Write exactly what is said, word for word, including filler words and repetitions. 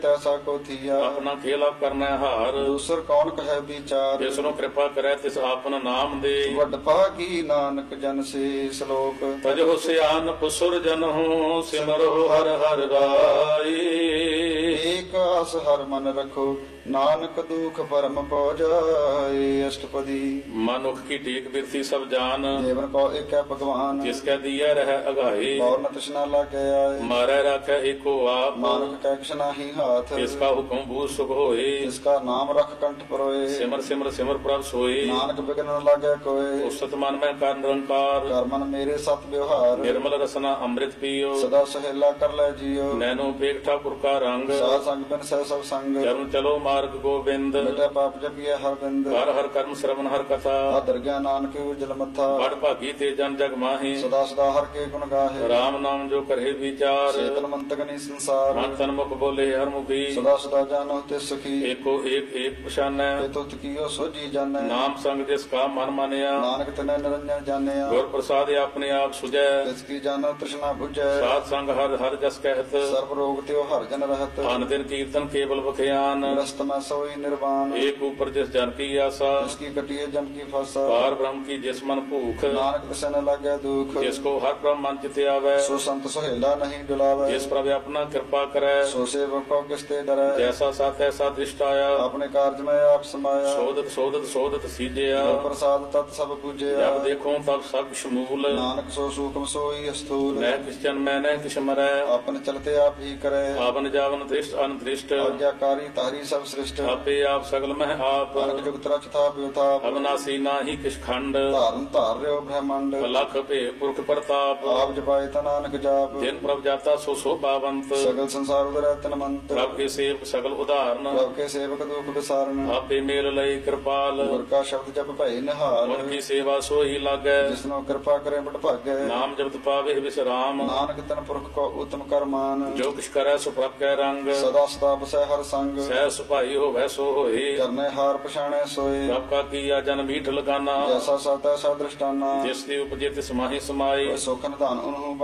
ਤੈਸਾ ਕੋ ਥੀਆ। ਆਪਣਾ ਖੇਲ ਆਪ ਕਰਨਾ ਹਾਰ। ਦੂਸਰ ਕੌਣ ਕਹੈ ਵਿਚਾਰ। ਜਿਸ ਨੂੰ ਕਿਰਪਾ ਕਰੇ ਤਿਸ ਆਪਨ ਨਾਮ ਦੇ। ਵੱਡ ਭਾਗੀ ਨਾਨਕ ਜਨ ਸੇ ਸ਼ਲੋਕ। ਤਜਹੁ ਸਿਆਨ ਪੁਸੁਰ ਜਨਹੁ ਸਿਮਰਹੁ ਹਰਿ ਹਰਿ ਰਾਈ। ਏਕ ਆਸ ਹਰ ਮਨ ਰਖੋ ਨਾਨਕ ਦੁਖ ਪਰਮ ਪਉ ਜਾਏ। ਅਸ਼ਟਪਦੀ। ਮਨੁਖ ਕੀ ਟੇਕ ਬਿਰਤੀ ਸਭ ਜਾਨ। ਦੇਵਨ ਕੋ ਏਕੈ ਭਗਵਾਨ। ਜਿਸ ਕੈ ਦੀਐ ਰਹਿ ਅਗਾਏ। ਔਰ ਨ ਤ੍ਰਿਸ਼ਨਾ ਲਾਗੈ ਆਏ। ਮਾਰੈ ਰਾਖੈ ਏਕੋ ਆਪ। ਨਾਨਕ ਕੈ ਕਿਛ ਨਾਹੀ ਹਾਥ। ਜਿਸ ਕਾ ਹੁਕਮ ਬੂਝ ਸੁਖ ਹੋਏ। ਜਿਸ ਕਾ ਨਾਮ ਰਖ ਕੰਠ ਪਰੋਏ। ਸਿਮਰ ਸਿਮਰ ਸਿਮਰ ਪ੍ਰਭ ਸੋਏ। ਨਾਨਕ ਬਿਗਨ ਨ ਲਾਗੈ ਕੋਏ। ਉਸਤ ਮਨ ਮੈਂ ਕਰ ਨਿਰੰਕਾਰ। ਕਰ ਮਨ ਮੇਰੇ ਸਤ ਵਿਵਹਾਰ। ਨਿਰਮਲ ਰਸਨਾ ਅੰਮ੍ਰਿਤ ਪੀਓ। ਸਦਾ ਸਹੇਲਾ ਕਰ ਲੈ ਜੀਓ। ਨੈਨੋ ਵੇਖ ਠਾਕੁਰ ਕਾ ਰੰਗ। ਸਾਧ ਸੰਗ ਬਿਨ ਸਹਿ ਸਭ ਸੰਗ। ਚਰਨ ਚਲੋ ਮਾਰਗ ਗੋਬਿੰਦ। ਮਿਟੈ ਪਾਪ ਜਪੀਐ ਹਰ ਬਿੰਦ। ਹਰ ਹਰ ਕਰਮ ਸ਼ਰਵਨ ਹਰ ਕਥਾ। ਆਦਰ ਗਿਆਨ ਨਾਨਕ ਉਜਲ ਮੱਥਾ। ਬੜ ਭਾਗੀ ਤੇ ਜਨ ਜਗ ਮਾਹੀ। ਸਦਾ ਸਦਾ ਹਰ ਕੇ ਗੁਣ ਗਾਹੇ। ਰਾਮ ਨਾਮ ਜੋ ਕਰੇ ਵਿਚਾਰ। ਚੇਤਨ ਮੰਤਕ ਨੀ ਸੰਸਾਰ। ਮਨ ਤਨ ਮੁਖ ਬੋਲੇ ਹਰ ਮੁਖੀ। ਸਦਾ ਸਦਾ ਜਾਨੋ ਤੇ ਸੁਖੀ। ਏਕੋ ਏਕ ਏਕ ਪਛਾਨੈ। ਏ ਤੁਤ ਕੀਓ ਸੋਜੀ ਜਾਣੈ। ਨਾਮ ਸੰਗ ਜਿਸ ਕਾ ਮਨ ਮਾਨਿਆ। ਨਾਨਕ ਤਨੈ ਨਿਰੰਜਨ ਜਾਣਿਆ। ਗੁਰ ਪ੍ਰਸਾਦ ਆਪਣੇ ਆਪ ਸੁਝੈ। ਤਿਸ ਕੀ ਜਾਣੋ ਤ੍ਰਿਸ਼ਨਾ ਬੁਝੈ। ਸਾਧ ਸੰਗ ਹਰ ਹਰ ਜਸ ਕਹਿਤ। ਸਰਬ ਰੋਗ ਤਿਉ ਹਰ ਜਨ ਰਹਤ। ਅਨ ਦਿਨ ਕੀਰਤਨ ਕੇਵਲ ਬਖਿਆਨ। ਰਸਤ ਮੈਂ ਸੋਈ ਨਿਰਵਾਨ। ਏਕ ਉਪਰ ਜਿਸ ਜਨ ਕੀ ਆਸਾ। ਜਿਸ ਕੀ ਕਟਿਏ ਜਮ ਕੀ ਫਾਸਾ। ਪਾਰ ਬ੍ਰਹਮ ਕੀ ਜਿਸ ਮਨ ਭੂਖ। ਨਾਨਕ ਤਿਸੈ ਨ ਲਾਗੈ ਦੁਖ। ਜਿਸ ਕੋ ਹਰ ਬ੍ਰਹਮ ਮਨ ਚਿਤ ਆਵੈ। ਸੋ ਸੰਤ ਸੁਹੇਲਾ ਨਹੀਂ ਡੁਲਾਵੈ। ਜਿਸ ਪ੍ਰਭ ਆਪਣਾ ਕਿਰਪਾ ਕਰੈ। ਸੋ ਸੇਵਕ ਕੋ ਕਿਸ ਤੇ ਡਰੈ। ਜੈਸਾ ਸਾ ਤੈਸਾ ਦ੍ਰਿਸ਼ਟ ਆਇਆ। ਆਪਣੇ ਕਾਰਜ ਮੈਂ ਆਪ ਸਮਾਇਆ। ਸੋਦਤ ਸੋਦਤ ਸੋਦਤ ਸੀਜਿਆ। ਗੁਰ ਪ੍ਰਸਾਦ ਤਤ ਸਭ ਪੂਜਿਆ। ਜਬ ਦੇਖੋ ਤਬ ਸਭ ਸ਼ਮੂਲ। ਨਾਨਕ ਸੋ ਸੂਖਮ ਸੋਈ ਅਸਥੂਲ। ਨਹਿ ਕਿਸ ਜਨ ਮੈਂ ਨਹਿ ਕਿਛ ਮਰੈ। ਆਪਨ ਚਲਤੇ ਆਪ ਹੀ ਕਰੈ। ਆਵਨ ਜਾਵਨ ਦ੍ਰਿਸ਼ਟ ਅਨਦ੍ਰਿਸ਼ਟ। ਆਗਿਆਕਾਰੀ ਤਾਰੀ ਸਭ ਸ੍ਰਿਸ਼ਟ। ਆਪੇ ਆਪ ਸਗਲ ਮਹਿ ਆਪ। ਅਨਕ ਜੁਗਤ ਰਚ ਥਾਪ ਵਿਥਾਪ। ਅਬਨਾਸੀ ਨਾਹੀ ਕਿਛ ਖੰਡ। ਧਾਰਨ ਧਾਰ ਰਿਓ ਬ੍ਰਹਮੰਡ। ਲਖ ਭੇ ਪੁਰਖ ਪ੍ਰਤਾਪ। ਆਪ ਜਪਾਏ ਤਾ ਨਾਨਕ ਜਾਪ। ਜਿਨ ਪ੍ਰਭ ਜਾਤਾ ਸੋ ਸੋਭਾਵੰਤ। ਸਗਲ ਸੰਸਾਰ ਉਦਰੈ ਤਨਮੰਤ। ਪ੍ਰਭ ਕੇ ਸੇਵਕ ਸਗਲ ਉਦਾਹਰਨ। ਪ੍ਰਭ ਕੇ ਸੇਵਕ ਦੁਖ ਵਿਸਾਰਨ। ਆਪੇ ਮੇਲ ਲਈ ਕਿਰਪਾਲ। ਗੁਰ ਕਾ ਸ਼ਬਦ ਜਪ ਭਏ ਨਿਹਾਲ। ਗੁਰ ਕੀ ਸੇਵਾ ਸੋਈ ਲਾਗੈ। ਜਿਸਨੋ ਕਿਰਪਾ ਕਰੇ ਬਟ ਭਾਗੈ। ਨਾਮ ਜਪਤ ਪਾਵੇ ਵਿਸਰਾਮ। ਨਾਨਕ ਤਨ ਪੁਰਖ ਕੋ ਉਤਮ ਕਰਮਾਨ। ਜੋ ਕਿਛ ਕਰੈ ਸੋ ਪ੍ਰਭ ਕੈ ਰੰਗ। ਸਦਾ ਸਦਾ ਬਸੈ ਹਰ ਸੰਗ। ਸਹਿ ਸੁਭਾਈ ਹੋਵੈ ਸੋ ਹੋਏ। ਕਰਨੇ ਹਾਰ ਪਛਾਣੈ ਸੋਏ। ਪ੍ਰਭ ਕਾ ਕੀਆ ਜਨ ਮੀਠ ਲਗਾਨਾ। ਜੈਸਾ ਸਾ ਤੈਸਾ ਦ੍ਰਿਸ਼ਟਾਨਾ। ਜਿਸ ਦੀ ਉਪਜੇ ਤਿਸ ਮਾਹੀ ਸਮਾਈ। ਸੁਖ ਨਿਧਾਨ ਉਹਨੂੰ